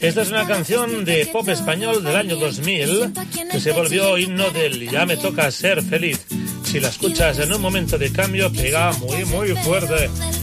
Esta es una canción de pop español del año 2000 que se volvió himno del Ya me toca ser feliz. Si la escuchas en un momento de cambio, pega muy, muy fuerte.